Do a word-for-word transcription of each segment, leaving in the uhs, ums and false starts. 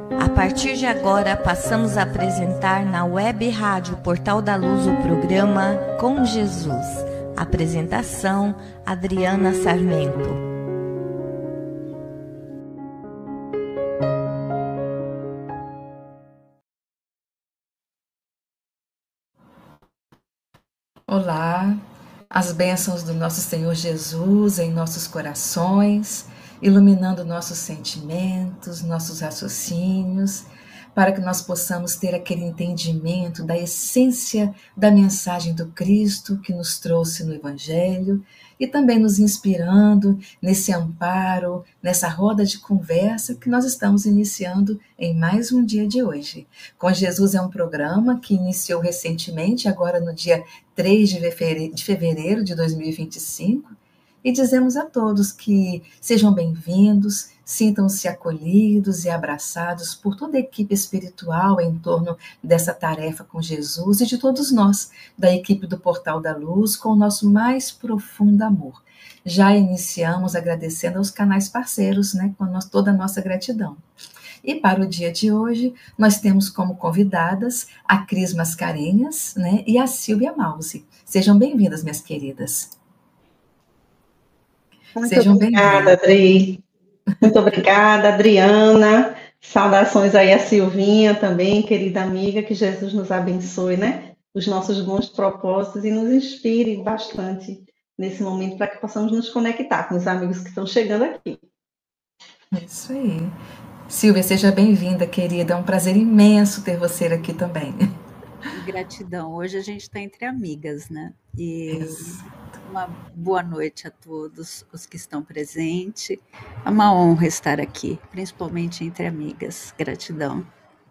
A partir de agora, passamos a apresentar na Web Rádio Portal da Luz o programa Com Jesus. Apresentação, Adriana Sarmento. Olá, as bênçãos do nosso Senhor Jesus em nossos corações, iluminando nossos sentimentos, nossos raciocínios, para que nós possamos ter aquele entendimento da essência da mensagem do Cristo que nos trouxe no Evangelho e também nos inspirando nesse amparo, nessa roda de conversa que nós estamos iniciando em mais um dia de hoje. Com Jesus é um programa que iniciou recentemente, agora no dia três de fevereiro de dois mil e vinte e cinco, e dizemos a todos que sejam bem-vindos, sintam-se acolhidos e abraçados por toda a equipe espiritual em torno dessa tarefa com Jesus e de todos nós, da equipe do Portal da Luz, com o nosso mais profundo amor. Já iniciamos agradecendo aos canais parceiros, né, com a toda a nossa gratidão. E para o dia de hoje, nós temos como convidadas a Cris Mascarenhas, né, e a Silvia Mause. Sejam bem-vindas, minhas queridas. Muito Sejam obrigada, Adri. Muito obrigada, Adriana. Saudações aí a Silvinha também, querida amiga, que Jesus nos abençoe, né? Os nossos bons propósitos e nos inspire bastante nesse momento para que possamos nos conectar com os amigos que estão chegando aqui. Isso aí. Silvia, seja bem-vinda, querida. É um prazer imenso ter você aqui também. Gratidão. Hoje a gente está entre amigas, né? E Isso. Uma boa noite a todos os que estão presentes. É uma honra estar aqui, principalmente entre amigas. Gratidão.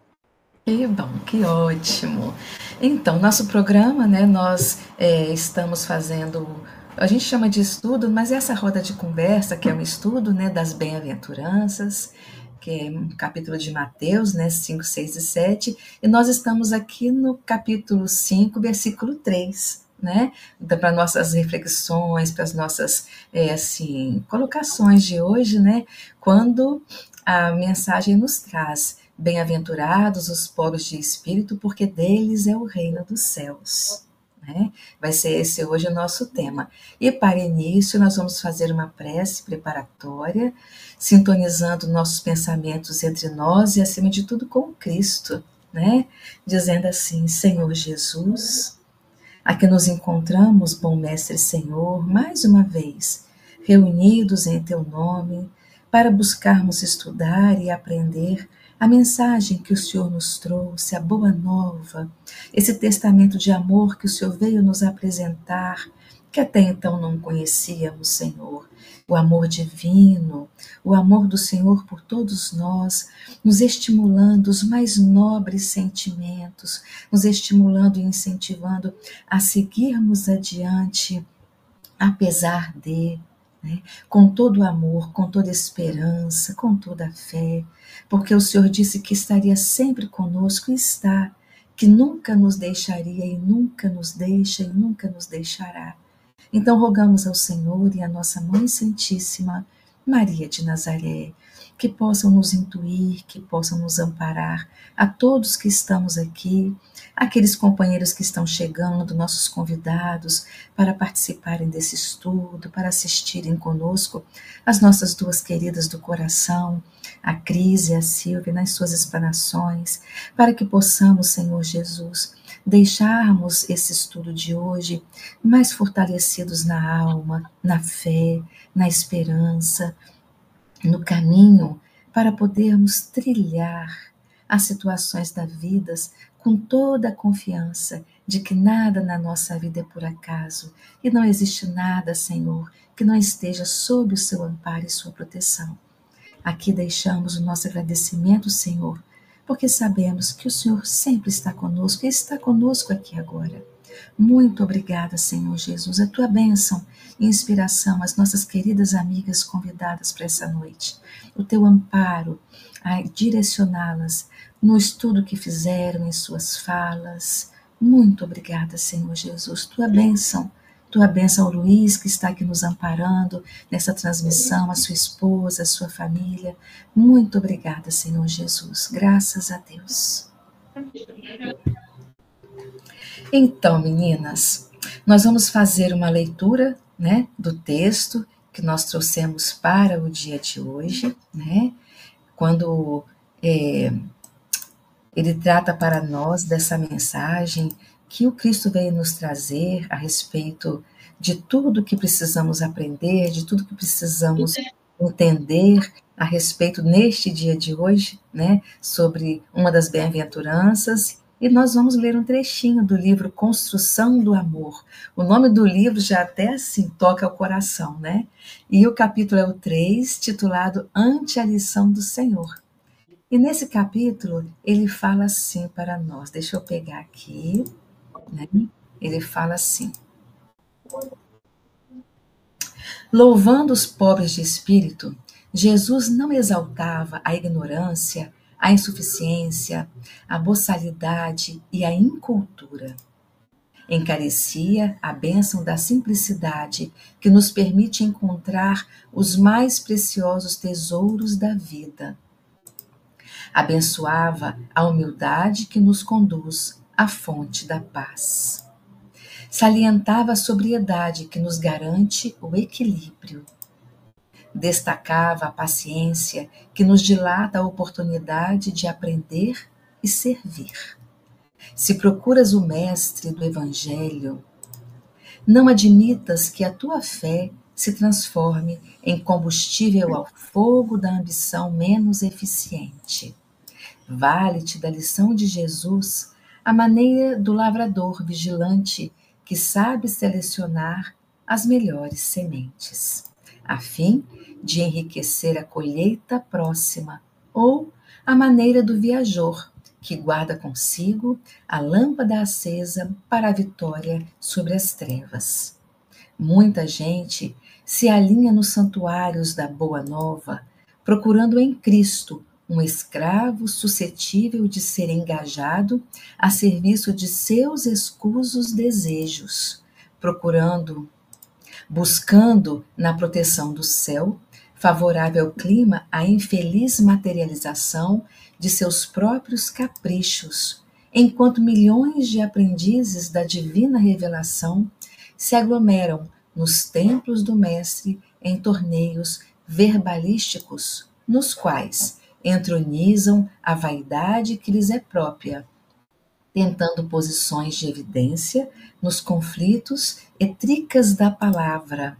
Que bom, que ótimo. Então, nosso programa, né, nós é, estamos fazendo, a gente chama de estudo, mas essa roda de conversa, que é um estudo, né, das bem-aventuranças, que é um capítulo de Mateus, né, cinco, seis e sete, e nós estamos aqui no capítulo cinco, versículo três, né, para nossas reflexões, para as nossas, é, assim, colocações de hoje, né, quando a mensagem nos traz: bem-aventurados os pobres de espírito, porque deles é o reino dos céus. Né? Vai ser esse hoje o nosso tema. E para início, nós vamos fazer uma prece preparatória, sintonizando nossos pensamentos entre nós e, acima de tudo, com Cristo, né? Dizendo assim: Senhor Jesus, aqui nos encontramos, bom Mestre Senhor, mais uma vez, reunidos em Teu nome, para buscarmos estudar e aprender a mensagem que o Senhor nos trouxe, a boa nova, esse testamento de amor que o Senhor veio nos apresentar, que até então não conhecíamos, Senhor. O amor divino, o amor do Senhor por todos nós, nos estimulando os mais nobres sentimentos, nos estimulando e incentivando a seguirmos adiante, apesar de, né, com todo amor, com toda esperança, com toda a fé, porque o Senhor disse que estaria sempre conosco e está, que nunca nos deixaria e nunca nos deixa e nunca nos deixará. Então rogamos ao Senhor e à nossa Mãe Santíssima, Maria de Nazaré, que possam nos intuir, que possam nos amparar, a todos que estamos aqui, aqueles companheiros que estão chegando, nossos convidados, para participarem desse estudo, para assistirem conosco, as nossas duas queridas do coração, a Cris e a Silvia, nas suas explanações, para que possamos, Senhor Jesus, deixarmos esse estudo de hoje mais fortalecidos na alma, na fé, na esperança, no caminho para podermos trilhar as situações da vida com toda a confiança de que nada na nossa vida é por acaso e não existe nada, Senhor, que não esteja sob o seu amparo e sua proteção. Aqui deixamos o nosso agradecimento, Senhor, porque sabemos que o Senhor sempre está conosco e está conosco aqui agora. Muito obrigada, Senhor Jesus, a tua bênção e inspiração, as nossas queridas amigas convidadas para essa noite, o teu amparo a direcioná-las no estudo que fizeram, em suas falas. Muito obrigada, Senhor Jesus, tua bênção tua bênção ao Luiz, que está aqui nos amparando nessa transmissão, a sua esposa, a sua família. Muito obrigada, Senhor Jesus. Graças a Deus. Então, meninas, nós vamos fazer uma leitura, né, do texto que nós trouxemos para o dia de hoje, né? Quando é, ele trata para nós dessa mensagem que o Cristo veio nos trazer a respeito de tudo que precisamos aprender, de tudo que precisamos entender a respeito neste dia de hoje, né, sobre uma das bem-aventuranças. E nós vamos ler um trechinho do livro Construção do Amor. O nome do livro já até assim toca o coração, né? E o capítulo é o três, titulado Ante a Lição do Senhor. E nesse capítulo ele fala assim para nós, deixa eu pegar aqui, né? Ele fala assim: louvando os pobres de espírito, Jesus não exaltava a ignorância, a insuficiência, a boçalidade e a incultura. Encarecia a bênção da simplicidade que nos permite encontrar os mais preciosos tesouros da vida. Abençoava a humildade que nos conduz à fonte da paz. Salientava a sobriedade que nos garante o equilíbrio. Destacava a paciência que nos dilata a oportunidade de aprender e servir. Se procuras o mestre do Evangelho, não admitas que a tua fé se transforme em combustível ao fogo da ambição menos eficiente. Vale-te da lição de Jesus a maneira do lavrador vigilante que sabe selecionar as melhores sementes, a fim de enriquecer a colheita próxima, ou a maneira do viajor, que guarda consigo a lâmpada acesa para a vitória sobre as trevas. Muita gente se alinha nos santuários da Boa Nova, procurando em Cristo um escravo suscetível de ser engajado a serviço de seus escusos desejos, procurando, buscando na proteção do céu, favorável ao clima, a infeliz materialização de seus próprios caprichos, enquanto milhões de aprendizes da divina revelação se aglomeram nos templos do Mestre em torneios verbalísticos, nos quais entronizam a vaidade que lhes é própria, tentando posições de evidência nos conflitos e tricas da palavra.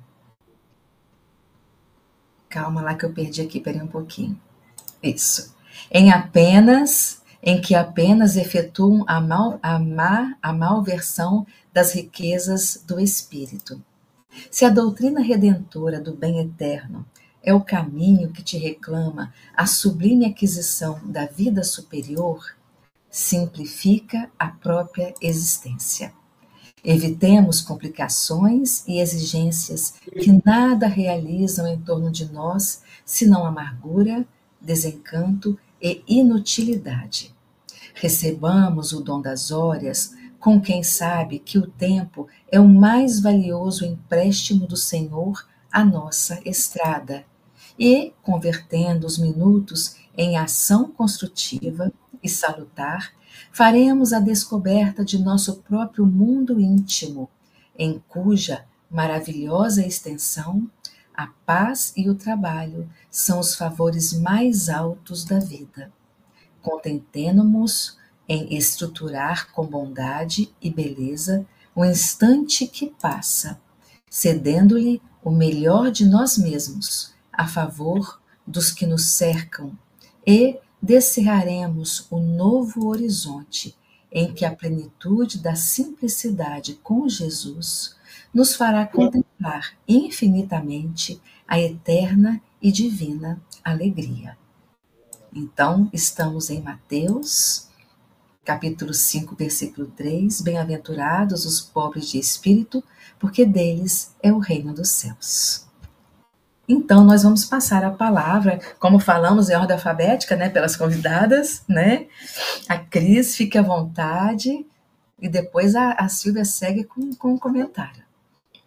Calma lá que eu perdi aqui, peraí um pouquinho. Isso. Em apenas, em que apenas efetuam a, mal, a, má, a malversão das riquezas do espírito. Se a doutrina redentora do bem eterno é o caminho que te reclama a sublime aquisição da vida superior, simplifica a própria existência. Evitemos complicações e exigências que nada realizam em torno de nós, senão amargura, desencanto e inutilidade. Recebamos o dom das horas com quem sabe que o tempo é o mais valioso empréstimo do Senhor à nossa estrada, e, convertendo os minutos em ação construtiva e salutar, faremos a descoberta de nosso próprio mundo íntimo, em cuja maravilhosa extensão a paz e o trabalho são os favores mais altos da vida. Contentemo-nos em estruturar com bondade e beleza o instante que passa, cedendo-lhe o melhor de nós mesmos a favor dos que nos cercam, e descerraremos o novo horizonte em que a plenitude da simplicidade com Jesus nos fará contemplar infinitamente a eterna e divina alegria. Então, estamos em Mateus, capítulo cinco, versículo três, bem-aventurados os pobres de espírito, porque deles é o reino dos céus. Então, nós vamos passar a palavra, como falamos em ordem alfabética, né, pelas convidadas, né? A Cris, fique à vontade, e depois a, a Silvia segue com, com um comentário.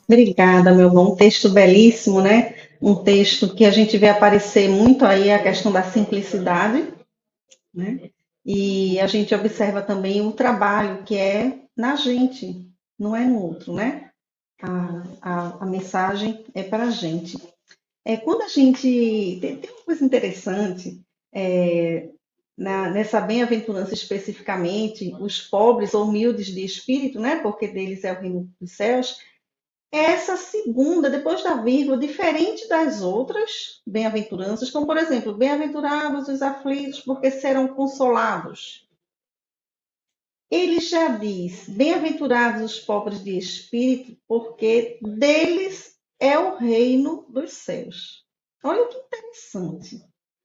Obrigada, meu irmão. Um texto belíssimo, né? Um texto que a gente vê aparecer muito aí a questão da simplicidade, né? E a gente observa também o trabalho que é na gente, não é no outro, né? A, a, a mensagem é para a gente. É, quando a gente. Tem, tem uma coisa interessante, é, na- nessa bem-aventurança especificamente, os pobres ou humildes de espírito, né? Porque deles é o reino dos céus. Essa segunda, depois da vírgula, diferente das outras bem-aventuranças, como por exemplo, bem-aventurados os aflitos, porque serão consolados. Ele já diz: bem-aventurados os pobres de espírito, porque deles é o reino dos céus. Olha que interessante.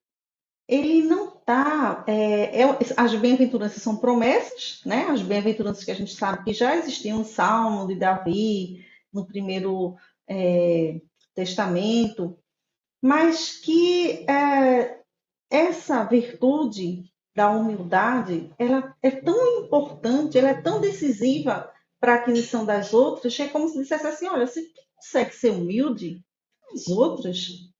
Ele não está. É, é, as bem-aventuranças são promessas, né? As bem-aventuranças que a gente sabe que já existiam no Salmo de Davi, no primeiro é, testamento, mas que é, essa virtude da humildade, ela é tão importante, ela é tão decisiva para a aquisição das outras, que é como se dissesse assim, olha, se tu consegue ser humilde, as outras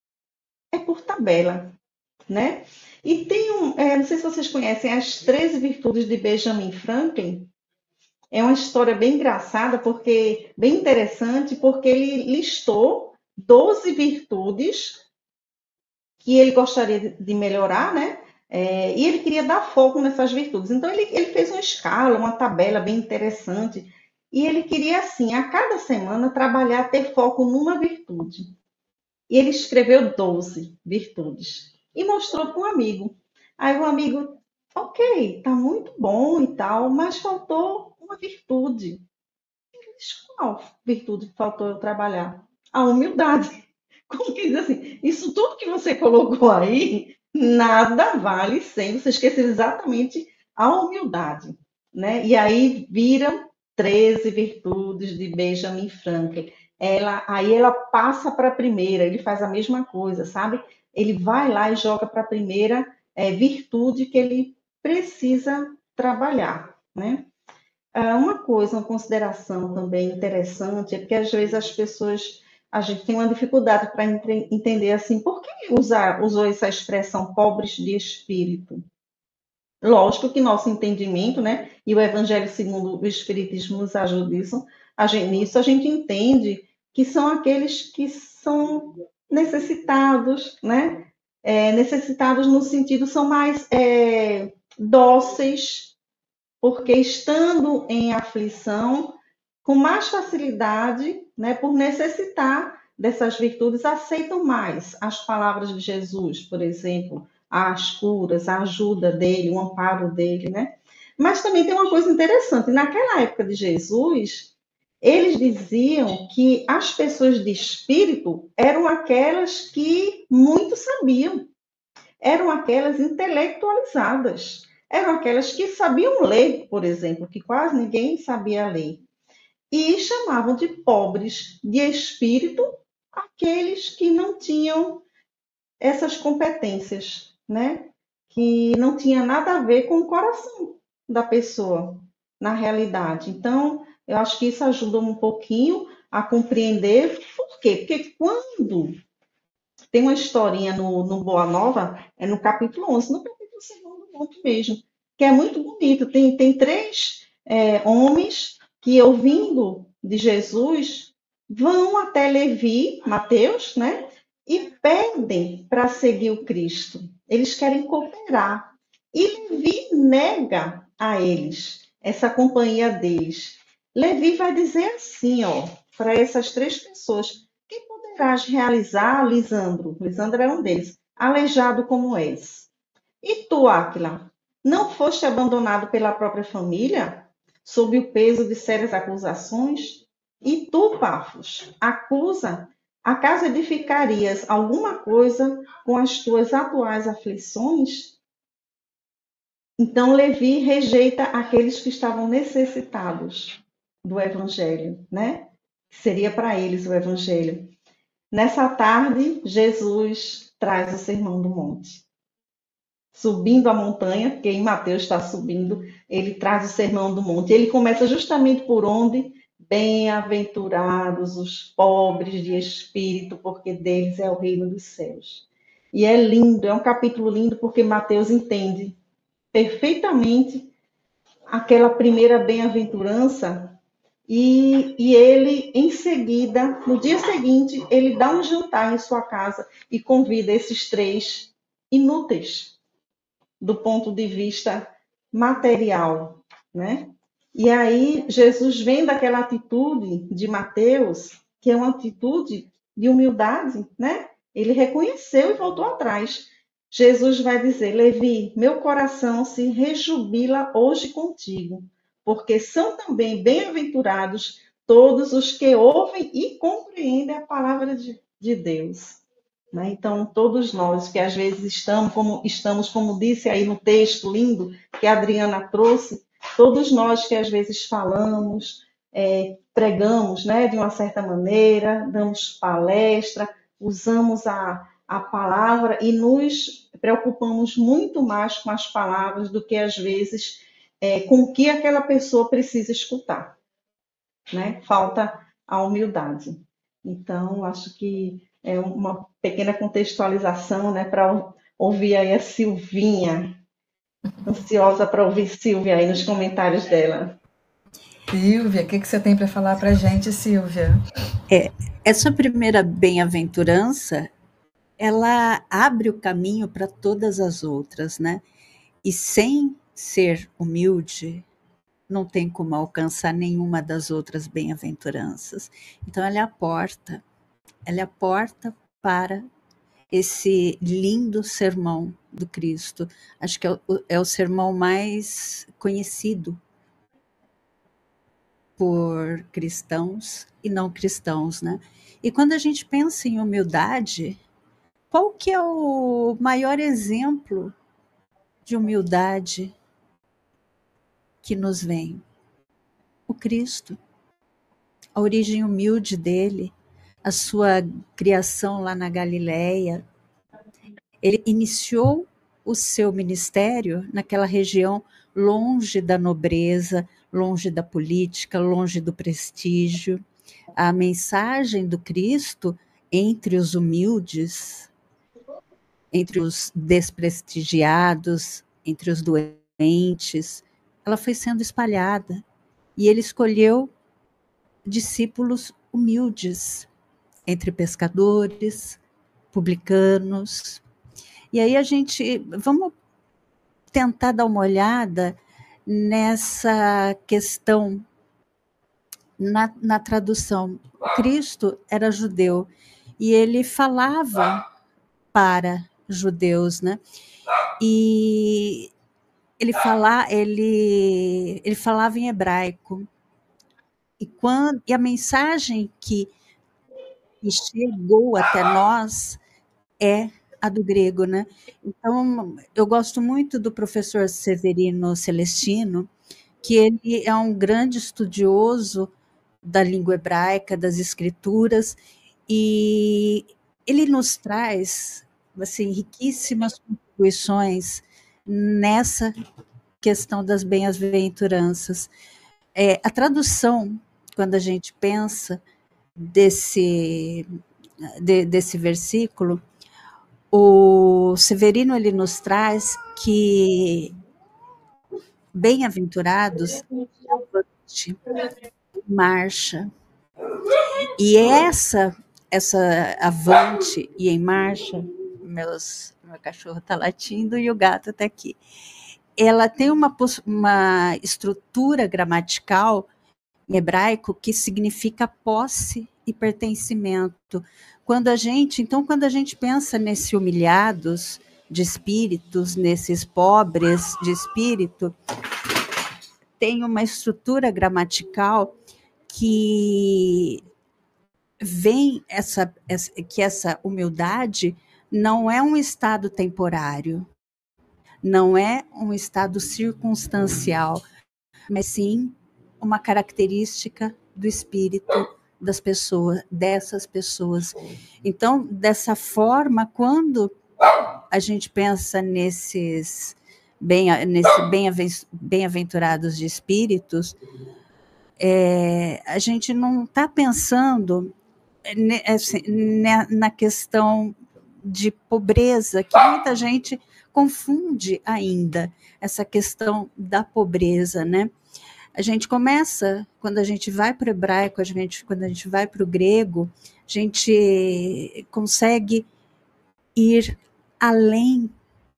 é por tabela, né? E tem um, é, não sei se vocês conhecem as treze virtudes de Benjamin Franklin. É uma história bem engraçada, porque bem interessante, porque ele listou doze virtudes que ele gostaria de, de melhorar, né? É, e ele queria dar foco nessas virtudes. Então ele, ele fez uma escala, uma tabela bem interessante. E ele queria, assim, a cada semana trabalhar, ter foco numa virtude. E ele escreveu doze virtudes e mostrou para um amigo. Aí o amigo, ok, tá muito bom e tal, mas faltou uma virtude. Ele disse, qual virtude faltou eu trabalhar? A humildade. Como que diz assim? Isso tudo que você colocou aí, nada vale sem você esquecer exatamente a humildade, né? E aí viram treze virtudes de Benjamin Franklin. Ela, aí ela passa para a primeira, ele faz a mesma coisa, sabe? Ele vai lá e joga para a primeira é, virtude que ele precisa trabalhar, né? Ah, uma coisa, uma consideração também interessante é porque às vezes as pessoas, a gente tem uma dificuldade para entender assim, por que usar, usou essa expressão pobres de espírito? Lógico que nosso entendimento, né, e o Evangelho segundo o Espiritismo nos ajuda nisso, a gente, nisso a gente entende que são aqueles que são necessitados, né, é, necessitados no sentido, são mais é, dóceis, porque estando em aflição, com mais facilidade, né, por necessitar dessas virtudes, aceitam mais as palavras de Jesus, por exemplo, as curas, a ajuda dele, o amparo dele, né? Mas também tem uma coisa interessante, naquela época de Jesus, eles diziam que as pessoas de espírito eram aquelas que muito sabiam, eram aquelas intelectualizadas, eram aquelas que sabiam ler, por exemplo, que quase ninguém sabia ler. E chamavam de pobres de espírito aqueles que não tinham essas competências, né? Que não tinha nada a ver com o coração da pessoa, na realidade. Então, eu acho que isso ajuda um pouquinho a compreender por quê? Porque quando tem uma historinha no, no Boa Nova, é no capítulo onze, no capítulo segundo ponto mesmo, que é muito bonito. Tem, tem três é, homens que, ouvindo de Jesus, vão até Levi, Mateus, né? E pedem para seguir o Cristo. Eles querem cooperar. E Levi nega a eles essa companhia deles. Levi vai dizer assim, ó, para essas três pessoas: que poderás realizar, Lisandro? Lisandro era um deles. Aleijado como és. E tu, Áquila, não foste abandonado pela própria família, sob o peso de sérias acusações? E tu, Pafos, acusa, acaso edificarias alguma coisa com as tuas atuais aflições? Então, Levi rejeita aqueles que estavam necessitados do evangelho, né? Seria para eles o evangelho. Nessa tarde, Jesus traz o Sermão do Monte. Subindo a montanha, porque em Mateus está subindo, ele traz o Sermão do Monte. Ele começa justamente por onde? bem-aventurados os pobres de espírito, porque deles é o reino dos céus. E é lindo, é um capítulo lindo, porque Mateus entende perfeitamente aquela primeira bem-aventurança, e, e ele, em seguida, no dia seguinte, ele dá um jantar em sua casa e convida esses três inúteis do ponto de vista material, né? E aí Jesus vem daquela atitude de Mateus, que é uma atitude de humildade, né? Ele reconheceu e voltou atrás. Jesus vai dizer: Levi, meu coração se rejubila hoje contigo, porque são também bem-aventurados todos os que ouvem e compreendem a palavra de, de Deus. Né? Então, todos nós que às vezes estamos como, estamos, como disse aí no texto lindo que a Adriana trouxe, todos nós que às vezes falamos, é, pregamos, né, de uma certa maneira, damos palestra, usamos a, a palavra e nos preocupamos muito mais com as palavras do que às vezes é, com o que aquela pessoa precisa escutar. Né? Falta a humildade. Então, acho que é uma pequena contextualização, né, para ouvir aí a Silvinha. Ansiosa para ouvir Silvia aí nos comentários dela. Silvia, o que, que você tem para falar para a gente, Silvia? É, essa primeira bem-aventurança, ela abre o caminho para todas as outras, né? E sem ser humilde, não tem como alcançar nenhuma das outras bem-aventuranças. Então, ela é a porta, ela é a porta para esse lindo sermão do Cristo. Acho que é o, é o sermão mais conhecido por cristãos e não cristãos, né? E quando a gente pensa em humildade, qual que é o maior exemplo de humildade que nos vem? O Cristo. A origem humilde dele, a sua criação lá na Galileia. Ele iniciou o seu ministério naquela região longe da nobreza, longe da política, longe do prestígio. A mensagem do Cristo entre os humildes, entre os desprestigiados, entre os doentes, ela foi sendo espalhada. E ele escolheu discípulos humildes, entre pescadores, publicanos. E aí a gente, vamos tentar dar uma olhada nessa questão na, na tradução. Cristo era judeu e ele falava para judeus, né? E ele, fala, ele, ele falava em hebraico. E, quando, e a mensagem que, que chegou até nós é a do grego, né? Então, eu gosto muito do professor Severino Celestino, que ele é um grande estudioso da língua hebraica, das escrituras, e ele nos traz, assim, riquíssimas contribuições nessa questão das bem-aventuranças. É, a tradução, quando a gente pensa desse, de, desse versículo, o Severino ele nos traz que bem-aventurados avante, marcha. E essa, essa avante e em marcha, meus, meu cachorro está latindo e o gato está aqui. Ela tem uma, uma estrutura gramatical em hebraico que significa posse e pertencimento. Quando a gente, então, quando a gente pensa nesses humilhados de espíritos, nesses pobres de espírito, tem uma estrutura gramatical que vem essa, essa, que essa humildade não é um estado temporário, não é um estado circunstancial, mas sim uma característica do espírito das pessoas, dessas pessoas. Então, dessa forma, quando a gente pensa nesses bem, nesse bem-aventurados de espíritos, é, a gente não está pensando assim, na questão de pobreza, que muita gente confunde ainda essa questão da pobreza, né? A gente começa, quando a gente vai para o hebraico, a gente, quando a gente vai para o grego, a gente consegue ir além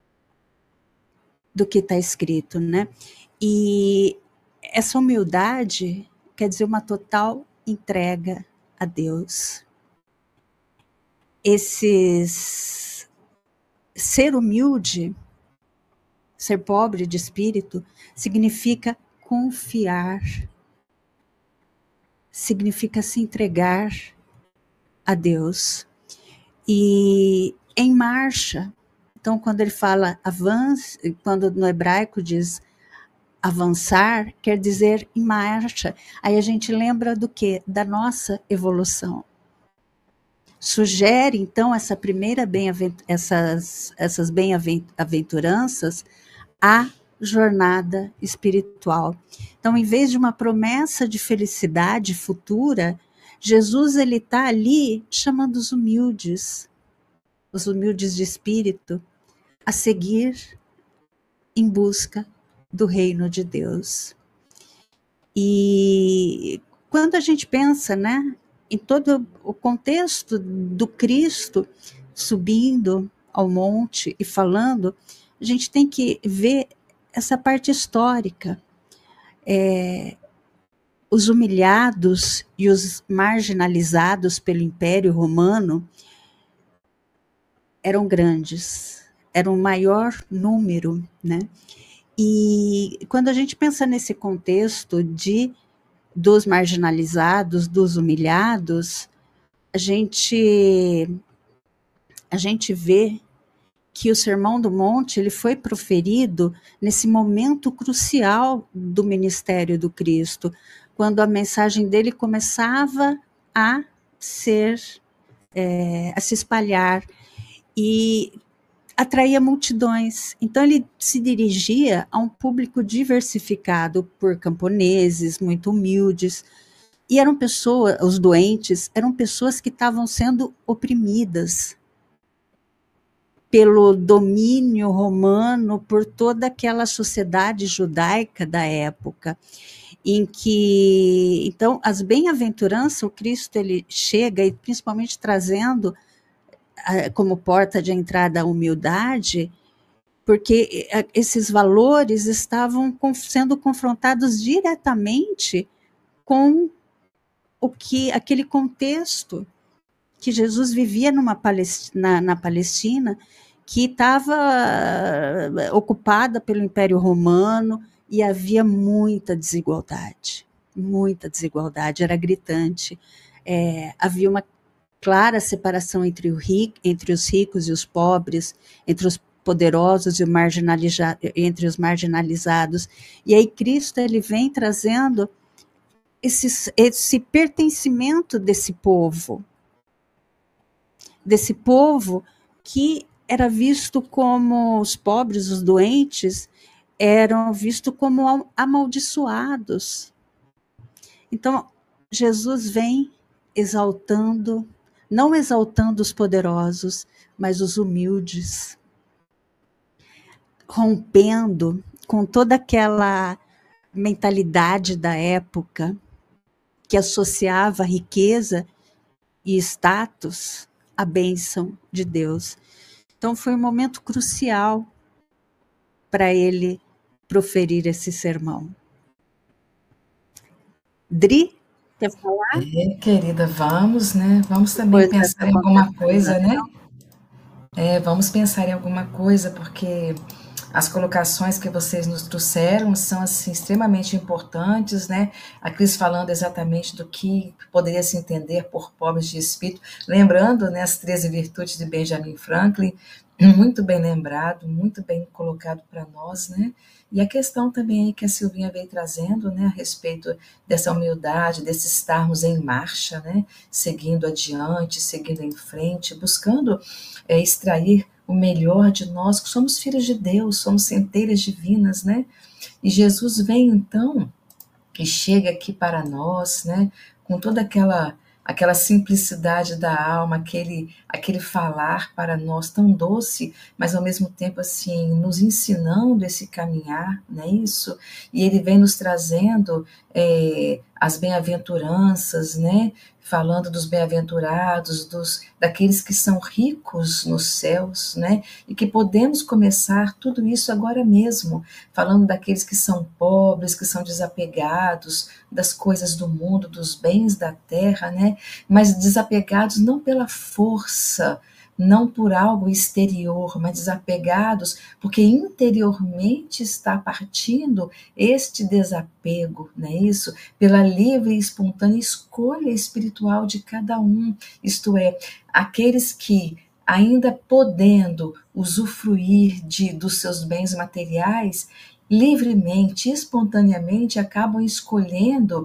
do que está escrito, né? E essa humildade quer dizer uma total entrega a Deus. Esses ser humilde, ser pobre de espírito, significa confiar, significa se entregar a Deus. E em marcha, então quando ele fala avance, quando no hebraico diz avançar, quer dizer em marcha, aí a gente lembra do quê? Da nossa evolução. Sugere, então, essa primeira bem-aventurança, essas, essas bem-aventuranças, a jornada espiritual. Então, em vez de uma promessa de felicidade futura, Jesus ele está ali chamando os humildes, os humildes de espírito, a seguir em busca do reino de Deus. E quando a gente pensa, né, em todo o contexto do Cristo subindo ao monte e falando, a gente tem que ver essa parte histórica. É, os humilhados e os marginalizados pelo Império Romano eram grandes, eram um maior número, né? E quando a gente pensa nesse contexto de dos marginalizados, dos humilhados, a gente a gente vê que o Sermão do Monte ele foi proferido nesse momento crucial do ministério do Cristo, quando a mensagem dele começava a ser, é, a se espalhar e atraía multidões. Então ele se dirigia a um público diversificado por camponeses, muito humildes, e eram pessoas, os doentes, eram pessoas que estavam sendo oprimidas pelo domínio romano, por toda aquela sociedade judaica da época, em que, então, as bem-aventuranças, o Cristo ele chega, e principalmente trazendo como porta de entrada a humildade, porque esses valores estavam sendo confrontados diretamente com o que, aquele contexto que Jesus vivia numa Palestina, na Palestina, que estava ocupada pelo Império Romano, e havia muita desigualdade, muita desigualdade, era gritante. É, havia uma clara separação entre, o rico, entre os ricos e os pobres, entre os poderosos e o marginaliza, entre os marginalizados. E aí Cristo ele vem trazendo esse, esse pertencimento desse povo, desse povo que era visto como os pobres, os doentes, eram vistos como amaldiçoados. Então, Jesus vem exaltando, não exaltando os poderosos, mas os humildes, rompendo com toda aquela mentalidade da época que associava riqueza e status à bênção de Deus. Então foi um momento crucial para ele proferir esse sermão. Dri, quer falar? É, querida, vamos, né? Vamos também Depois pensar em alguma coisa, né? É, vamos pensar em alguma coisa, porque as colocações que vocês nos trouxeram são assim, extremamente importantes, né? A Cris falando exatamente do que poderia se entender por pobres de espírito, lembrando, né, as treze virtudes de Benjamin Franklin, muito bem lembrado, muito bem colocado para nós, né? E a questão também aí que a Silvinha veio trazendo, né, a respeito dessa humildade, desse estarmos em marcha, né, seguindo adiante, seguindo em frente, buscando é, extrair o melhor de nós, que somos filhos de Deus, somos centelhas divinas, né? E Jesus vem, então, que chega aqui para nós, né, com toda aquela aquela simplicidade da alma, aquele aquele falar para nós tão doce, mas ao mesmo tempo assim nos ensinando esse caminhar, não é isso? E ele vem nos trazendo é, as bem-aventuranças, né? Falando dos bem-aventurados, dos daqueles que são ricos nos céus, né? E que podemos começar tudo isso agora mesmo, falando daqueles que são pobres, que são desapegados das coisas do mundo, dos bens da terra, né? Mas desapegados não pela força, não por algo exterior, mas desapegados porque interiormente está partindo este desapego, não é isso? Pela livre e espontânea escolha espiritual de cada um, isto é, aqueles que ainda podendo usufruir de, dos seus bens materiais, livremente, espontaneamente acabam escolhendo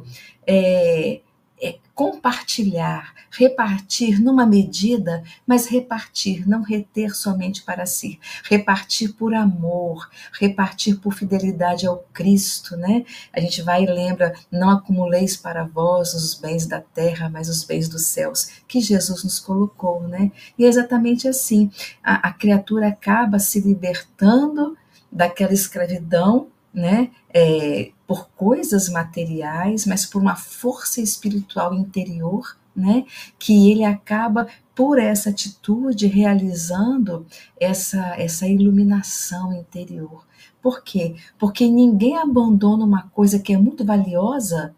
é, é, compartilhar, repartir numa medida, mas repartir, não reter somente para si, repartir por amor, repartir por fidelidade ao Cristo, né? A gente vai e lembra, não acumuleis para vós os bens da terra, mas os bens dos céus, que Jesus nos colocou, né? E é exatamente assim, a, a criatura acaba se libertando daquela escravidão, né? É, por coisas materiais, mas por uma força espiritual interior, né? Que ele acaba, por essa atitude, realizando essa, essa iluminação interior. Por quê? Porque ninguém abandona uma coisa que é muito valiosa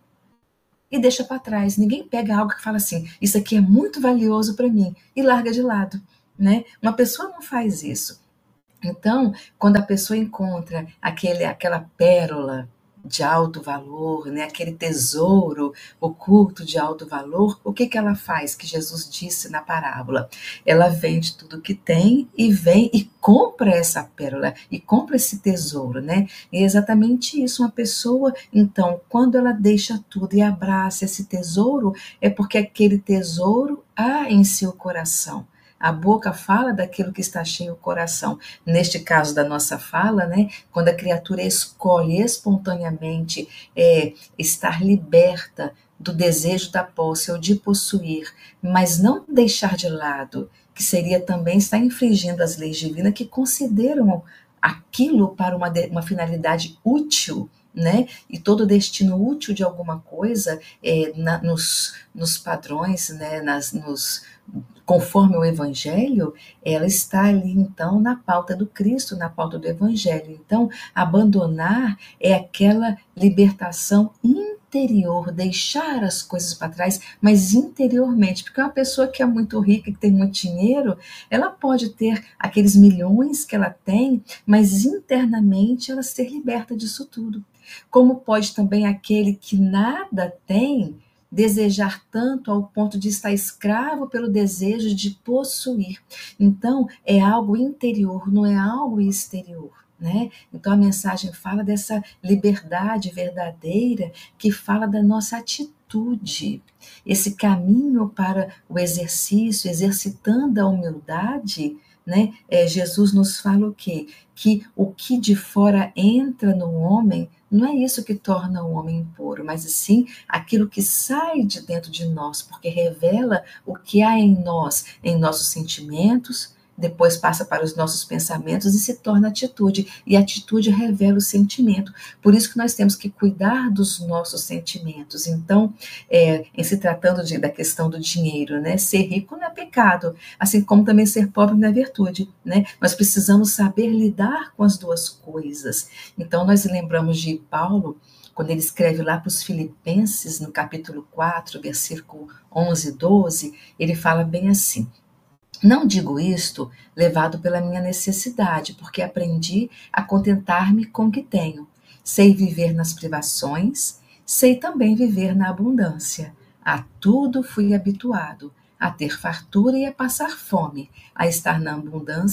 e deixa para trás. Ninguém pega algo que fala assim, isso aqui é muito valioso para mim, e larga de lado, né? Uma pessoa não faz isso. Então, quando a pessoa encontra aquele, aquela pérola de alto valor, né, aquele tesouro oculto de alto valor, o que, que ela faz? Que Jesus disse na parábola. Ela vende tudo que tem e vem e compra essa pérola, e compra esse tesouro, né? E é exatamente isso. Uma pessoa, então, quando ela deixa tudo e abraça esse tesouro, é porque aquele tesouro há em seu coração. A boca fala daquilo que está cheio o coração. Neste caso da nossa fala, né, quando a criatura escolhe espontaneamente é, estar liberta do desejo da posse ou de possuir, mas não deixar de lado, que seria também estar infringindo as leis divinas que consideram aquilo para uma, uma finalidade útil, né? E todo destino útil de alguma coisa é, na, nos, nos padrões, né? Nas, nos, conforme o Evangelho, ela está ali então na pauta do Cristo, na pauta do Evangelho. Então, abandonar é aquela libertação interior, deixar as coisas para trás, mas interiormente, porque uma pessoa que é muito rica, que tem muito dinheiro, ela pode ter aqueles milhões que ela tem, mas internamente ela ser liberta disso tudo. Como pode também aquele que nada tem desejar tanto ao ponto de estar escravo pelo desejo de possuir. Então, é algo interior, não é algo exterior, né? Então, a mensagem fala dessa liberdade verdadeira que fala da nossa atitude. Esse caminho para o exercício, exercitando a humildade, né? É, Jesus nos fala o quê? Que o que de fora entra no homem não é isso que torna o homem impuro, mas sim aquilo que sai de dentro de nós, porque revela o que há em nós, em nossos sentimentos, depois passa para os nossos pensamentos e se torna atitude, e a atitude revela o sentimento. Por isso que nós temos que cuidar dos nossos sentimentos. Então, é, em se tratando de, da questão do dinheiro, né, ser rico não é pecado, assim como também ser pobre não é virtude, né? Nós precisamos saber lidar com as duas coisas. Então, nós lembramos de Paulo, quando ele escreve lá para os Filipenses, no capítulo quatro, versículo onze e doze, ele fala bem assim: não digo isto levado pela minha necessidade, porque aprendi a contentar-me com o que tenho. Sei viver nas privações, sei também viver na abundância. A tudo fui habituado, a ter fartura e a passar fome, a estar na abundância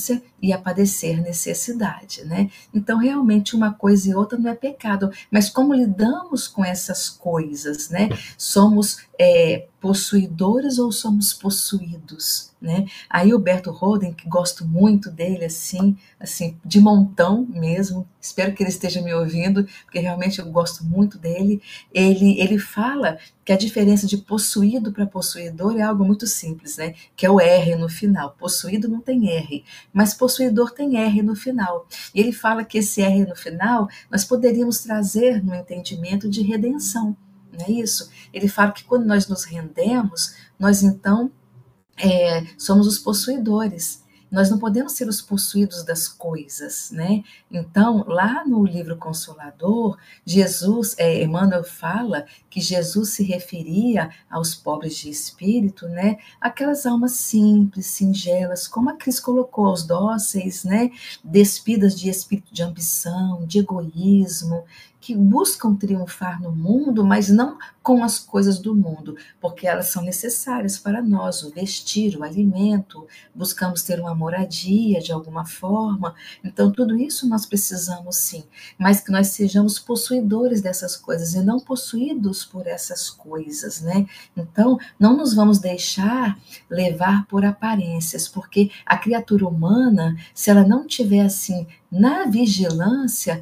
e a padecer necessidade, né? Então, realmente, uma coisa e outra não é pecado, mas como lidamos com essas coisas, né? Somos é, possuidores ou somos possuídos, né? Aí o Berto Roden, que gosto muito dele, assim, assim, de montão mesmo, espero que ele esteja me ouvindo, porque realmente eu gosto muito dele, ele, ele fala que a diferença de possuído para possuidor é algo muito simples, né? Que é o R no final. Possuído não tem R, mas possuidor tem R no final. E ele fala que esse R no final nós poderíamos trazer no entendimento de redenção, não é isso? Ele fala que quando nós nos rendemos, nós então é, somos os possuidores. Nós não podemos ser os possuídos das coisas, né? Então, lá no livro Consolador, Jesus, é, Emmanuel fala que Jesus se referia aos pobres de espírito, né? Aquelas almas simples, singelas, como a Cris colocou, os dóceis, né? Despidas de espírito de ambição, de egoísmo, que buscam triunfar no mundo, mas não com as coisas do mundo, porque elas são necessárias para nós, o vestir, o alimento, buscamos ter uma moradia de alguma forma, então tudo isso nós precisamos sim, mas que nós sejamos possuidores dessas coisas e não possuídos por essas coisas, né? Então, não nos vamos deixar levar por aparências, porque a criatura humana, se ela não tiver assim na vigilância,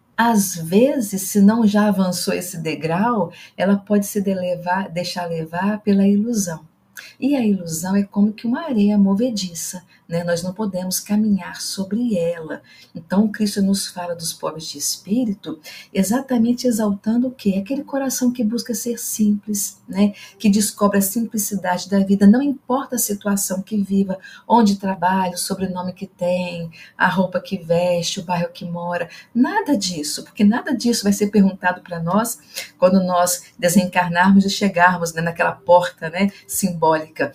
às vezes, se não já avançou esse degrau, ela pode se levar, deixar levar pela ilusão. E a ilusão é como que uma areia movediça, né? Nós não podemos caminhar sobre ela. Então, Cristo nos fala dos pobres de espírito, exatamente exaltando o quê? Aquele coração que busca ser simples, né? Que descobre a simplicidade da vida, não importa a situação que viva, onde trabalha, o sobrenome que tem, a roupa que veste, o bairro que mora, nada disso, porque nada disso vai ser perguntado para nós quando nós desencarnarmos e chegarmos, né, naquela porta, né, simbólica.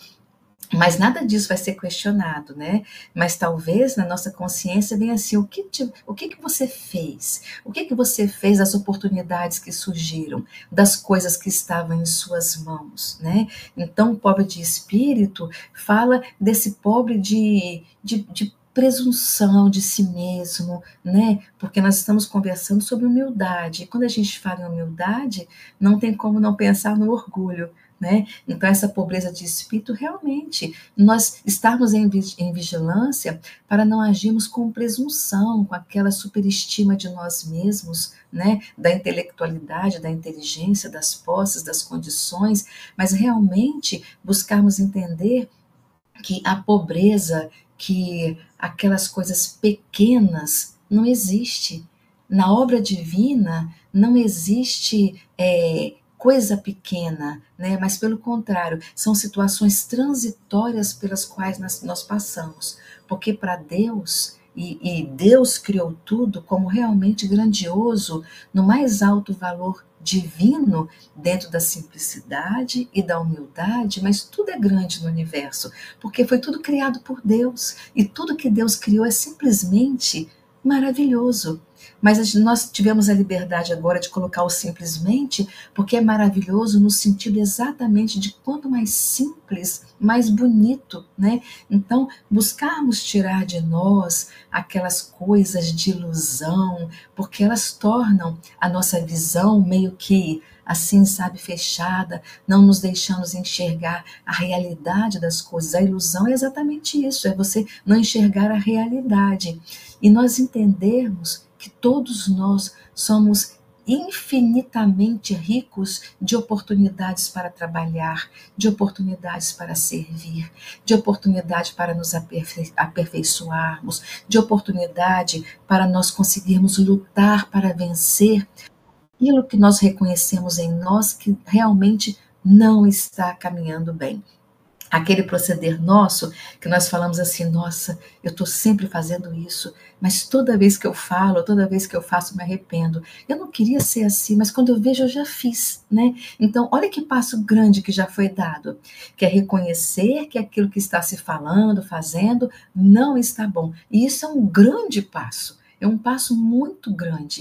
Mas nada disso vai ser questionado, né? Mas talvez na nossa consciência venha assim, o que, te, o que, que você fez? O que, que você fez das oportunidades que surgiram, das coisas que estavam em suas mãos, né? Então, o pobre de espírito fala desse pobre de, de, de presunção de si mesmo, né? Porque nós estamos conversando sobre humildade. E quando a gente fala em humildade, não tem como não pensar no orgulho, né? Então, essa pobreza de espírito, realmente, nós estarmos em, em vigilância para não agirmos com presunção, com aquela superestima de nós mesmos, né? Da intelectualidade, da inteligência, das posses, das condições, mas realmente buscarmos entender que a pobreza, que aquelas coisas pequenas não existe. Na obra divina não existe é, coisa pequena, né? Mas pelo contrário, são situações transitórias pelas quais nós, nós passamos. Porque para Deus, e, e Deus criou tudo como realmente grandioso, no mais alto valor divino, dentro da simplicidade e da humildade, mas tudo é grande no universo, porque foi tudo criado por Deus, e tudo que Deus criou é simplesmente maravilhoso. Mas nós tivemos a liberdade agora de colocar o simplesmente, porque é maravilhoso no sentido exatamente de quanto mais simples, mais bonito, né? Então, buscarmos tirar de nós aquelas coisas de ilusão, porque elas tornam a nossa visão meio que assim, sabe, fechada, não nos deixamos enxergar a realidade das coisas. A ilusão é exatamente isso, é você não enxergar a realidade. E nós entendermos que todos nós somos infinitamente ricos de oportunidades para trabalhar, de oportunidades para servir, de oportunidade para nos aperfei- aperfeiçoarmos, de oportunidade para nós conseguirmos lutar para vencer aquilo que nós reconhecemos em nós que realmente não está caminhando bem. Aquele proceder nosso, que nós falamos assim, nossa, eu estou sempre fazendo isso, mas toda vez que eu falo, toda vez que eu faço, me arrependo. Eu não queria ser assim, mas quando eu vejo, eu já fiz, né? Então, olha que passo grande que já foi dado, que é reconhecer que aquilo que está se falando, fazendo, não está bom. E isso é um grande passo, é um passo muito grande.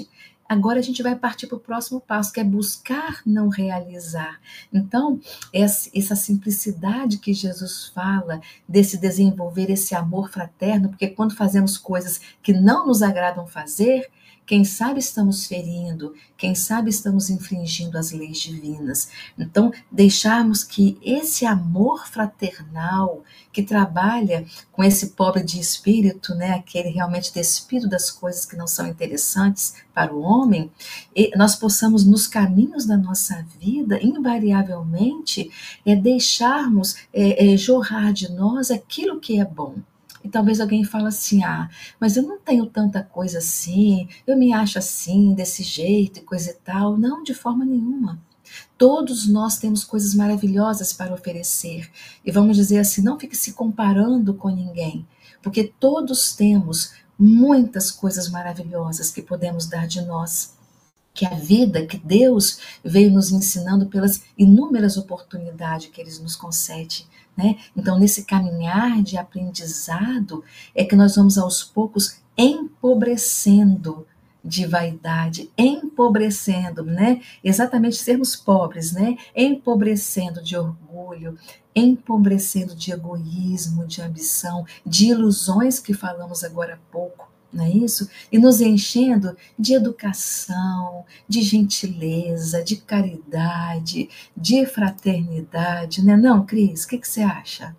Agora a gente vai partir para o próximo passo, que é buscar não realizar. Então, essa simplicidade que Jesus fala, desse desenvolver esse amor fraterno, porque quando fazemos coisas que não nos agradam fazer, quem sabe estamos ferindo, quem sabe estamos infringindo as leis divinas. Então, deixarmos que esse amor fraternal, que trabalha com esse pobre de espírito, né, aquele realmente despido das coisas que não são interessantes para o homem, nós possamos, nos caminhos da nossa vida, invariavelmente, é, deixarmos é, é, jorrar de nós aquilo que é bom. E talvez alguém fale assim, ah, mas eu não tenho tanta coisa assim, eu me acho assim, desse jeito e coisa e tal. Não, de forma nenhuma. Todos nós temos coisas maravilhosas para oferecer. E vamos dizer assim, não fique se comparando com ninguém, porque todos temos muitas coisas maravilhosas que podemos dar de nós. Que a vida que Deus veio nos ensinando pelas inúmeras oportunidades que Ele nos concede, né? Então, nesse caminhar de aprendizado, é que nós vamos aos poucos empobrecendo de vaidade, empobrecendo, né? Exatamente sermos pobres, né? Empobrecendo de orgulho, empobrecendo de egoísmo, de ambição, de ilusões que falamos agora há pouco. Não é isso? E nos enchendo de educação, de gentileza, de caridade, de fraternidade, né? Não, Cris, o que, que você acha?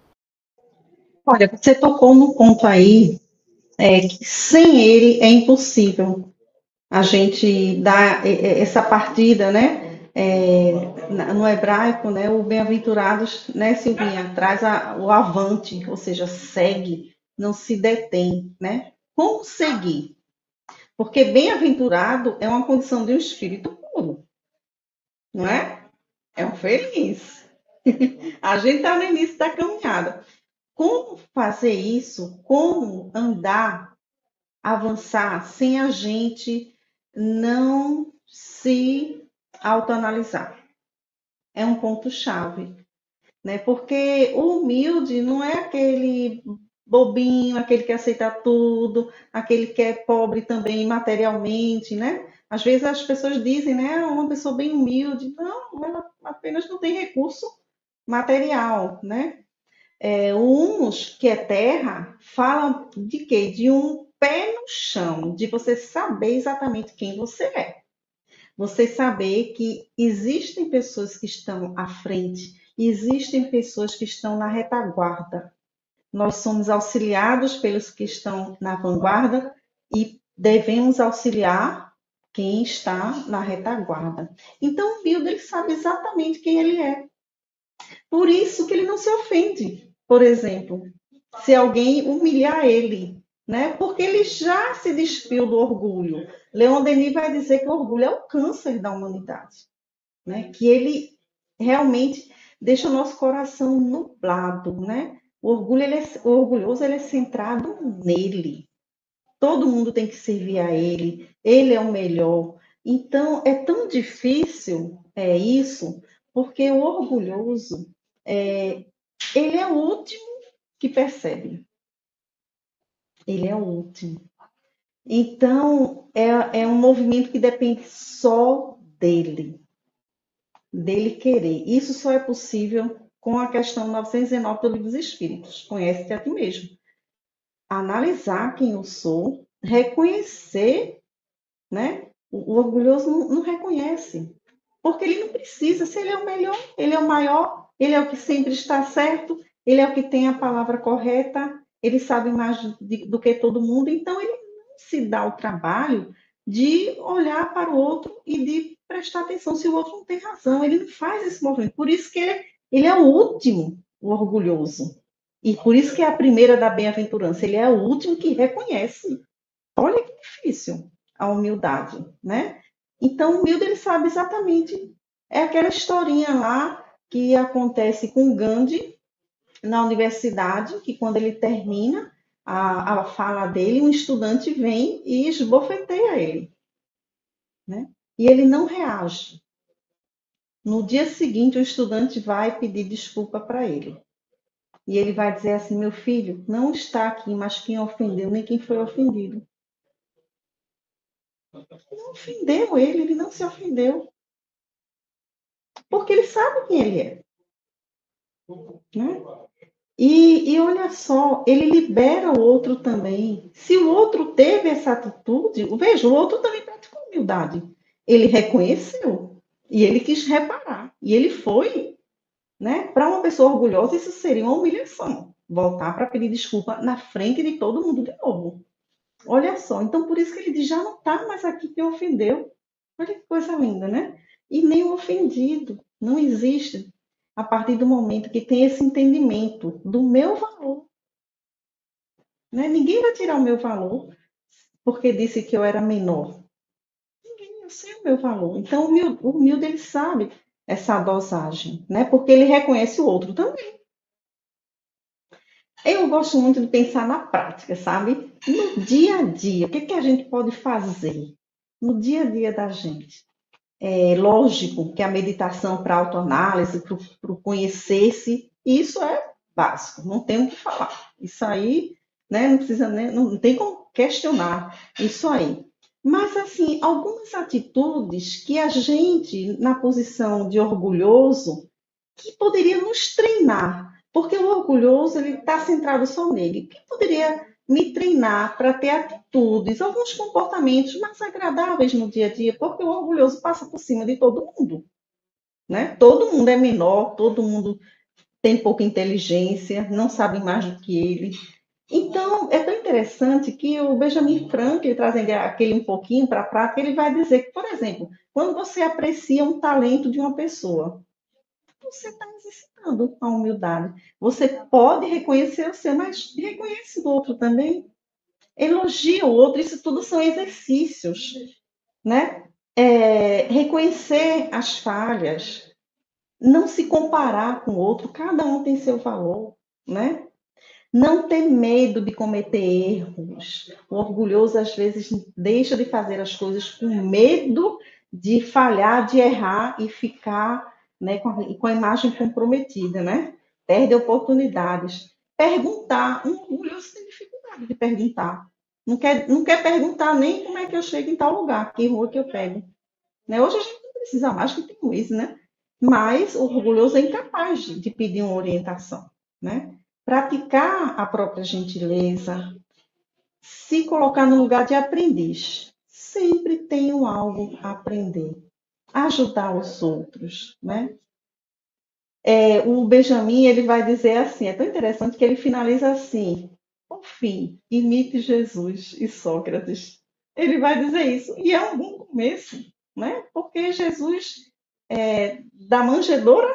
Olha, você tocou no ponto aí, é, que sem ele é impossível a gente dar essa partida, né? É, no hebraico, né? O bem-aventurados, né, Silvinha, traz a, o avante, ou seja, segue, não se detém, né? Como seguir? Porque bem-aventurado é uma condição de um espírito puro, não é? É um feliz. A gente está no início da caminhada. Como fazer isso? Como andar, avançar, sem a gente não se autoanalisar? É um ponto-chave, né? Porque o humilde não é aquele bobinho, aquele que aceita tudo, aquele que é pobre também materialmente, né? Às vezes as pessoas dizem, né, uma pessoa bem humilde. Não, ela apenas não tem recurso material, né? É, o humus, que é terra, fala de quê? De um pé no chão, de você saber exatamente quem você é. Você saber que existem pessoas que estão à frente, existem pessoas que estão na retaguarda. Nós somos auxiliados pelos que estão na vanguarda e devemos auxiliar quem está na retaguarda. Então, o humilde, ele sabe exatamente quem ele é. Por isso que ele não se ofende, por exemplo, se alguém humilhar ele, né? Porque ele já se despiu do orgulho. Leon Denis vai dizer que o orgulho é o câncer da humanidade, né? Que ele realmente deixa o nosso coração nublado, né? O orgulho, ele é, o orgulhoso, ele é centrado nele. Todo mundo tem que servir a ele. Ele é o melhor. Então, é tão difícil é isso, porque o orgulhoso, é, ele é o último que percebe. Ele é o último. Então, é, é um movimento que depende só dele, dele querer. Isso só é possível com a questão novecentos e dezenove do Livro dos Espíritos. Conhece-te a ti mesmo. Analisar quem eu sou, reconhecer, né? O, o orgulhoso não, não reconhece, porque ele não precisa, se ele é o melhor, ele é o maior, ele é o que sempre está certo, ele é o que tem a palavra correta, ele sabe mais de, do que todo mundo, então ele não se dá o trabalho de olhar para o outro e de prestar atenção se o outro não tem razão, ele não faz esse movimento, por isso que ele, ele é o último, o orgulhoso. E por isso que é a primeira da bem-aventurança, ele é o último que reconhece. Olha que difícil a humildade, né? Então, o humilde, ele sabe exatamente, é aquela historinha lá que acontece com Gandhi na universidade, que quando ele termina a, a fala dele, um estudante vem e esbofeteia ele, né? E ele não reage. No dia seguinte, o estudante vai pedir desculpa para ele. E ele vai dizer assim, meu filho, não está aqui, mas quem ofendeu, nem quem foi ofendido. Não ofendeu ele, ele não se ofendeu. Porque ele sabe quem ele é. Né? E, e olha só, ele libera o outro também. Se o outro teve essa atitude, veja, o outro também praticou humildade. Ele reconheceu e ele quis reparar. E ele foi, né? Para uma pessoa orgulhosa, isso seria uma humilhação. Voltar para pedir desculpa na frente de todo mundo de novo. Olha só, então por isso que ele diz, já não está mais aqui quem ofendeu. Olha que coisa linda, né? E nem o ofendido. Não existe a partir do momento que tem esse entendimento do meu valor. Né? Ninguém vai tirar o meu valor porque disse que eu era menor. Ninguém, eu sei o meu valor. Então o humilde, o humilde ele sabe essa dosagem, né? Porque ele reconhece o outro também. Eu gosto muito de pensar na prática, sabe? No dia a dia, o que, que a gente pode fazer no dia a dia da gente? É lógico que a meditação para autoanálise, para o conhecer-se, isso é básico, não tem o que falar. Isso aí, né, não precisa nem, não tem como questionar isso aí. Mas, assim, algumas atitudes que a gente, na posição de orgulhoso, que poderia nos treinar, porque o orgulhoso ele está centrado só nele, que poderia me treinar para ter atitudes, alguns comportamentos mais agradáveis no dia a dia, porque o orgulhoso passa por cima de todo mundo, né? Todo mundo é menor, todo mundo tem pouca inteligência, não sabe mais do que ele. Então, é tão interessante que o Benjamin Franklin, trazendo aquele um pouquinho para a prática, ele vai dizer que, por exemplo, quando você aprecia um talento de uma pessoa, você está exercitando a humildade. Você pode reconhecer o seu, mas reconhece o outro também. Elogia o outro, isso tudo são exercícios, né? É, reconhecer as falhas, não se comparar com o outro, cada um tem seu valor, né? Não ter medo de cometer erros. O orgulhoso, às vezes, deixa de fazer as coisas com medo de falhar, de errar e ficar, né, com, a, com a imagem comprometida, né? Perde oportunidades. Perguntar. Um orgulhoso tem dificuldade de perguntar. Não quer, não quer perguntar nem como é que eu chego em tal lugar, que rua que eu pego. Né? Hoje a gente não precisa mais que tem o Waze, né? Mas o orgulhoso é incapaz de pedir uma orientação, né? Praticar a própria gentileza, se colocar no lugar de aprendiz. Sempre tenho algo a aprender. Ajudar os outros, né? É, o Benjamin, ele vai dizer assim, é tão interessante que ele finaliza assim, por fim, imite Jesus e Sócrates. Ele vai dizer isso, e é um bom começo, né? Porque Jesus, é, da manjedoura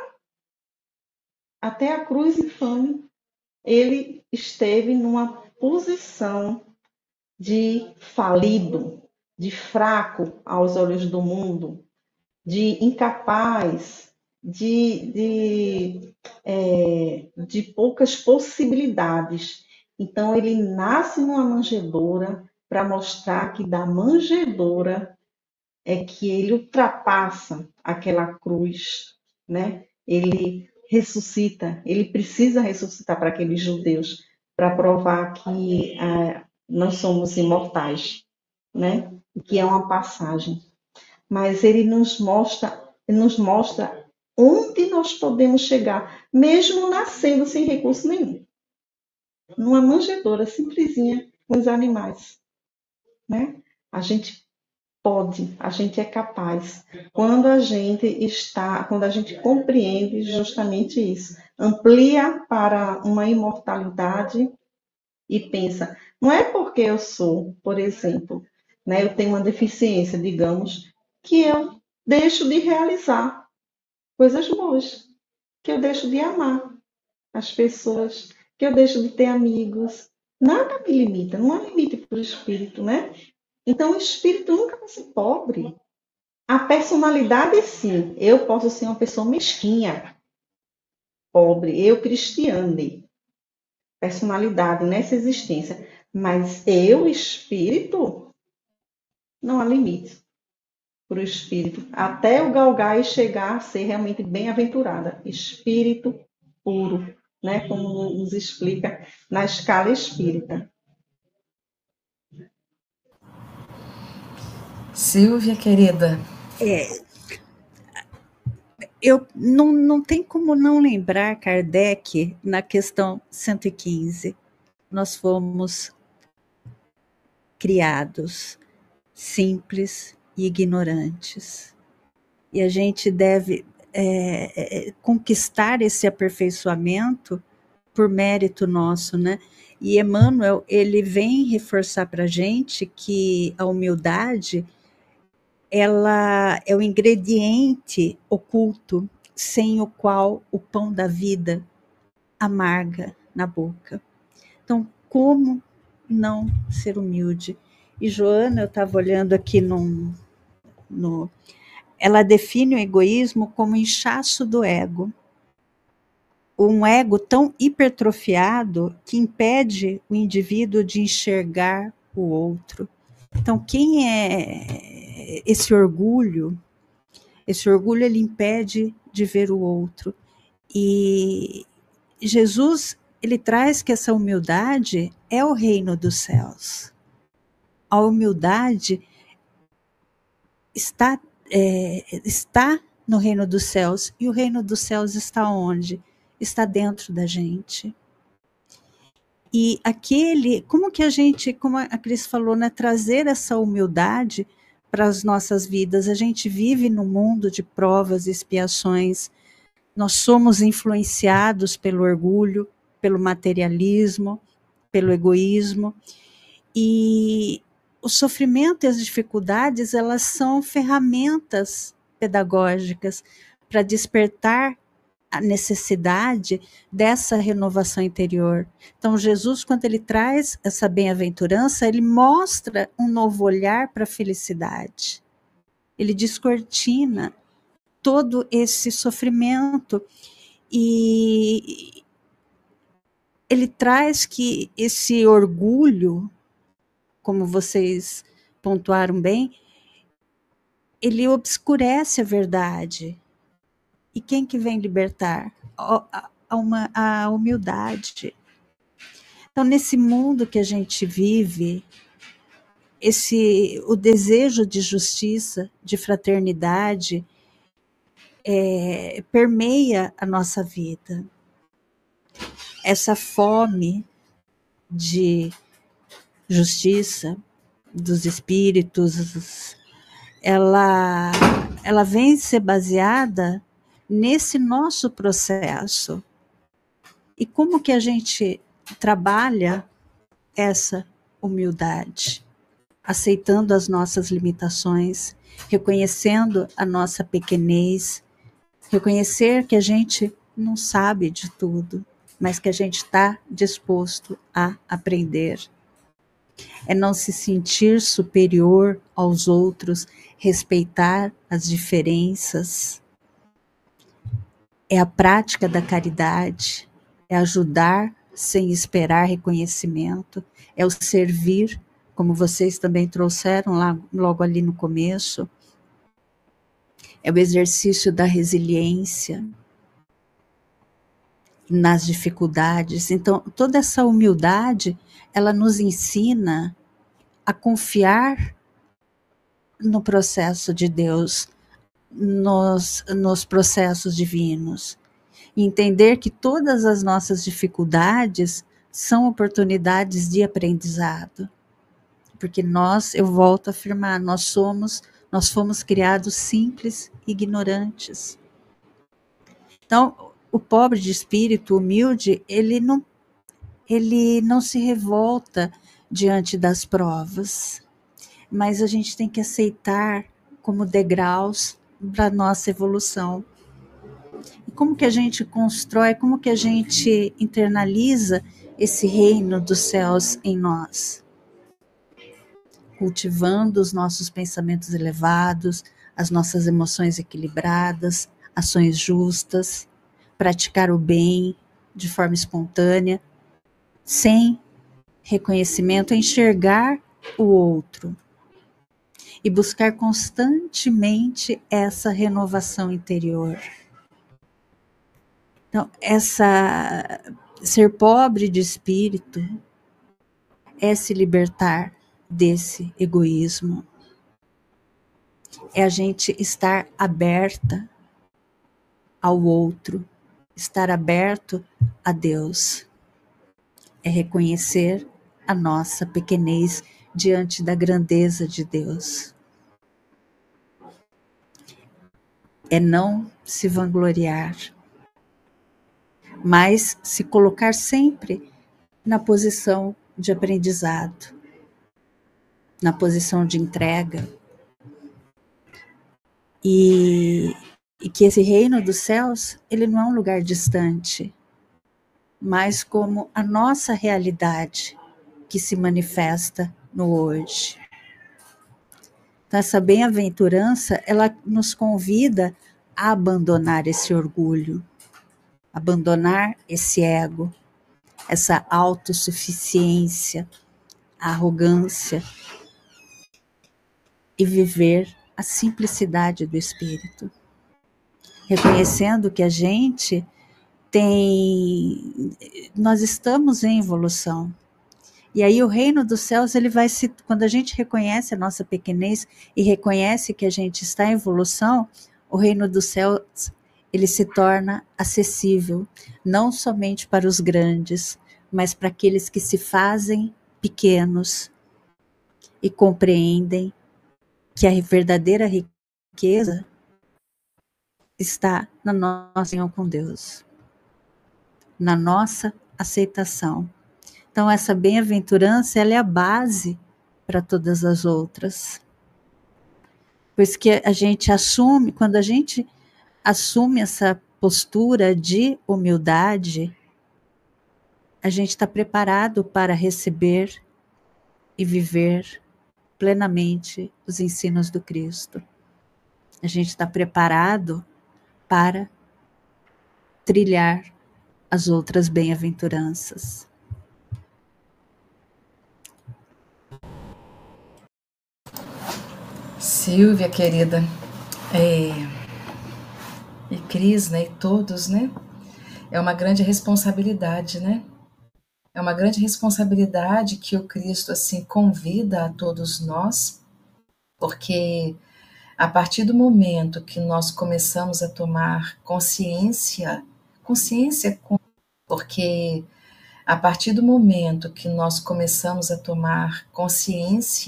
até a cruz infame, ele esteve numa posição de falido, de fraco aos olhos do mundo, de incapaz, de, de, é, de poucas possibilidades. Então, ele nasce numa manjedoura para mostrar que da manjedoura é que ele ultrapassa aquela cruz, né? Ele ressuscita, ele precisa ressuscitar para aqueles judeus, para provar que ah, nós somos imortais, né? Que é uma passagem. Mas ele nos mostra, ele nos mostra onde nós podemos chegar, mesmo nascendo sem recurso nenhum. Numa manjedoura simplesinha com os animais, né? A gente pode, a gente é capaz. Quando a gente está, quando a gente compreende justamente isso, amplia para uma imortalidade e pensa, não é porque eu sou, por exemplo, né, eu tenho uma deficiência, digamos, que eu deixo de realizar coisas boas, que eu deixo de amar as pessoas, que eu deixo de ter amigos. Nada me limita, não há limite para o espírito, né? Então, o espírito nunca vai ser pobre. A personalidade, sim. Eu posso ser uma pessoa mesquinha, pobre, eu cristiane. Personalidade nessa existência. Mas eu, espírito, não há limite para o espírito. Até o galgar e chegar a ser realmente bem-aventurada. Espírito puro, né? Como nos explica na escala espírita. Silvia, querida. É, eu não, não tem como não lembrar Kardec na questão cento e quinze. Nós fomos criados simples e ignorantes. E a gente deve é, é, conquistar esse aperfeiçoamento por mérito nosso, né? E Emmanuel, ele vem reforçar para a gente que a humildade, ela é o ingrediente oculto sem o qual o pão da vida amarga na boca. Então, como não ser humilde? E Joana, eu estava olhando aqui num, no, ela define o egoísmo como inchaço do ego. Um ego tão hipertrofiado que impede o indivíduo de enxergar o outro. Então, quem é esse orgulho? Esse orgulho, ele impede de ver o outro. E Jesus, ele traz que essa humildade é o reino dos céus. A humildade está, é, está no reino dos céus. E o reino dos céus está onde? Está dentro da gente. E aquele, como que a gente, como a Cris falou, né, trazer essa humildade para as nossas vidas. A gente vive num mundo de provas e expiações. Nós somos influenciados pelo orgulho, pelo materialismo, pelo egoísmo. E o sofrimento e as dificuldades, elas são ferramentas pedagógicas para despertar a necessidade dessa renovação interior. Então, Jesus, quando ele traz essa bem-aventurança, ele mostra um novo olhar para a felicidade. Ele descortina todo esse sofrimento e ele traz que esse orgulho, como vocês pontuaram bem, ele obscurece a verdade. E quem que vem libertar? A, a, uma, a humildade. Então, nesse mundo que a gente vive, esse, o desejo de justiça, de fraternidade, é, permeia a nossa vida. Essa fome de justiça dos espíritos, ela, ela vem ser baseada nesse nosso processo. E como que a gente trabalha essa humildade? Aceitando as nossas limitações, reconhecendo a nossa pequenez, reconhecer que a gente não sabe de tudo, mas que a gente está disposto a aprender. É não se sentir superior aos outros, respeitar as diferenças. É a prática da caridade, é ajudar sem esperar reconhecimento, é o servir, como vocês também trouxeram lá, logo ali no começo. É o exercício da resiliência nas dificuldades. Então, toda essa humildade, ela nos ensina a confiar no processo de Deus, nos, nos processos divinos. E entender que todas as nossas dificuldades são oportunidades de aprendizado. Porque nós, eu volto a afirmar, nós somos, nós fomos criados simples e ignorantes. Então, o pobre de espírito humilde, ele não, ele não se revolta diante das provas, mas a gente tem que aceitar como degraus para a nossa evolução. E como que a gente constrói, como que a gente internaliza esse reino dos céus em nós? Cultivando os nossos pensamentos elevados, as nossas emoções equilibradas, ações justas, praticar o bem de forma espontânea, sem reconhecimento, enxergar o outro e buscar constantemente essa renovação interior. Então, essa, ser pobre de espírito é se libertar desse egoísmo. é a gente estar aberta ao outro, estar aberto a Deus. É reconhecer a nossa pequenez diante da grandeza de Deus. É não se vangloriar, mas se colocar sempre na posição de aprendizado, na posição de entrega. E, e que esse reino dos céus, ele não é um lugar distante, mas como a nossa realidade que se manifesta no hoje. Então, essa bem-aventurança, ela nos convida a abandonar esse orgulho, abandonar esse ego, essa autossuficiência, a arrogância, e viver a simplicidade do Espírito, reconhecendo que a gente tem, nós estamos em evolução. E aí o reino dos céus, ele vai se, quando a gente reconhece a nossa pequenez e reconhece que a gente está em evolução, o reino dos céus, ele se torna acessível, não somente para os grandes, mas para aqueles que se fazem pequenos e compreendem que a verdadeira riqueza está na nossa união com Deus, na nossa aceitação. Então, essa bem-aventurança, ela é a base para todas as outras. Pois que a gente assume, quando a gente assume essa postura de humildade, a gente está preparado para receber e viver plenamente os ensinos do Cristo. A gente está preparado para trilhar as outras bem-aventuranças. Silvia, querida, é, e Cris, né, e todos, né, é uma grande responsabilidade, né, é uma grande responsabilidade que o Cristo, assim, convida a todos nós, porque a partir do momento que nós começamos a tomar consciência, consciência, porque a partir do momento que nós começamos a tomar consciência